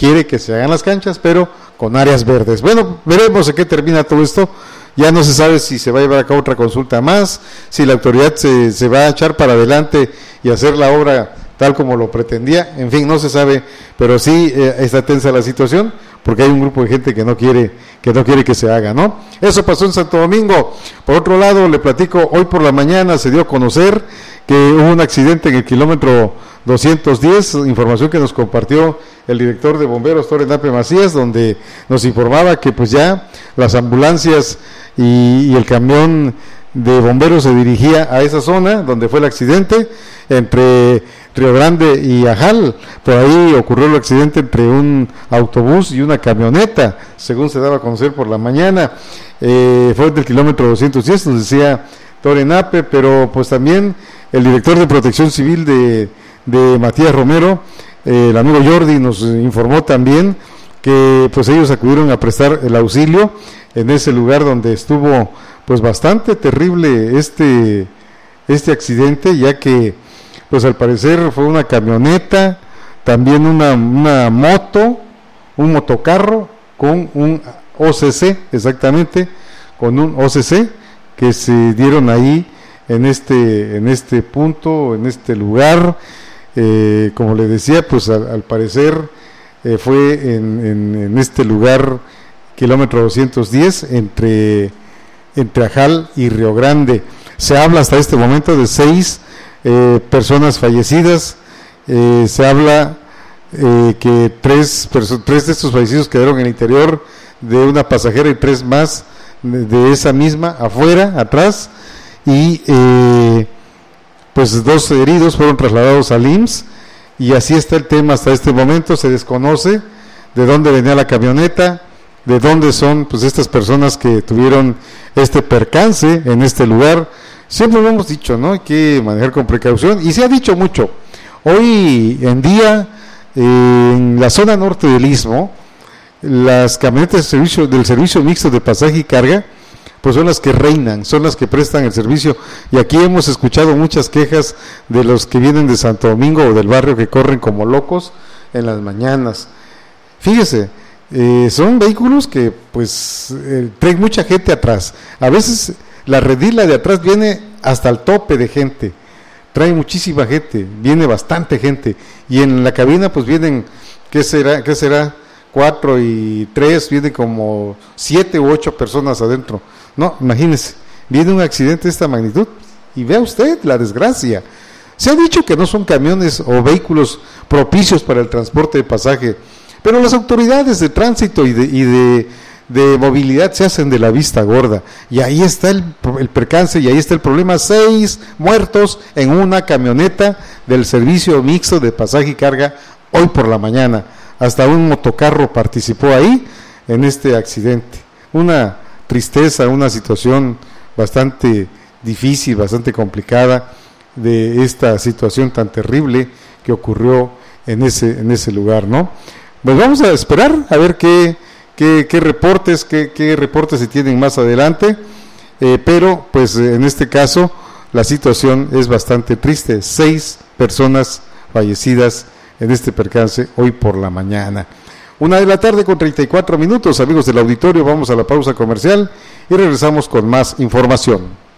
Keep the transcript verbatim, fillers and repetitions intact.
quiere que se hagan las canchas, pero con áreas verdes. Bueno, veremos en qué termina todo esto. Ya no se sabe si se va a llevar a cabo otra consulta más, si la autoridad se, se va a echar para adelante y hacer la obra tal como lo pretendía. En fin, no se sabe, pero sí eh, está tensa la situación, porque hay un grupo de gente que no quiere que no quiere que se haga, ¿no? Eso pasó en Santo Domingo. Por otro lado, le platico, hoy por la mañana se dio a conocer que hubo un accidente en el kilómetro doscientos diez, información que nos compartió el director de bomberos, Tore Nape Macías, donde nos informaba que pues ya las ambulancias y, y el camión de bomberos se dirigía a esa zona donde fue el accidente, entre Río Grande y Ajal. Por ahí ocurrió el accidente entre un autobús y una camioneta, según se daba a conocer por la mañana. Eh, fue del kilómetro doscientos diez, nos decía Tore Nape, pero pues también el director de Protección Civil de, de Matías Romero, eh, el amigo Jordi, nos informó también que pues ellos acudieron a prestar el auxilio en ese lugar donde estuvo pues bastante terrible este este accidente, ya que pues al parecer fue una camioneta, también una, una moto, un motocarro con un O C C, exactamente, con un O C C que se dieron ahí en este en este punto, en este lugar. Eh, como le decía, pues al, al parecer eh, fue en, en, en este lugar, kilómetro doscientos diez, entre, entre Ajal y Río Grande. Se habla hasta este momento de seis eh, personas fallecidas. Eh, se habla eh, que tres, perso- tres de estos fallecidos quedaron en el interior de una pasajera y tres más de, de esa misma afuera, atrás, y eh, pues dos heridos fueron trasladados al I M S S, y así está el tema hasta este momento. Se desconoce de dónde venía la camioneta, de dónde son pues estas personas que tuvieron este percance en este lugar. Siempre lo hemos dicho, ¿no? Hay que manejar con precaución, y se ha dicho mucho. Hoy en día, eh, en la zona norte del Istmo, las camionetas del servicio, del servicio mixto de pasaje y carga, pues son las que reinan, son las que prestan el servicio, y aquí hemos escuchado muchas quejas de los que vienen de Santo Domingo o del barrio, que corren como locos en las mañanas. Fíjese, eh, son vehículos que pues eh, traen mucha gente atrás. A veces la redila de atrás viene hasta el tope de gente, trae muchísima gente, viene bastante gente, y en la cabina pues vienen, ¿qué será? ¿Qué será? Cuatro y tres, vienen como siete u ocho personas adentro. No, imagínese, viene un accidente de esta magnitud y vea usted la desgracia. Se ha dicho que no son camiones o vehículos propicios para el transporte de pasaje, pero las autoridades de tránsito y de, y de, de movilidad se hacen de la vista gorda, y ahí está el, el percance, y ahí está el problema. Seis muertos en una camioneta del servicio mixto de pasaje y carga hoy por la mañana. Hasta un motocarro participó ahí en este accidente. Una tristeza, una situación bastante difícil, bastante complicada, de esta situación tan terrible que ocurrió en ese en ese lugar, ¿no? Pues vamos a esperar a ver qué qué, qué reportes qué, qué reportes se tienen más adelante, eh, pero pues en este caso la situación es bastante triste. Seis personas fallecidas en este percance hoy por la mañana. Una de la tarde con treinta y cuatro minutos, amigos del auditorio, vamos a la pausa comercial y regresamos con más información.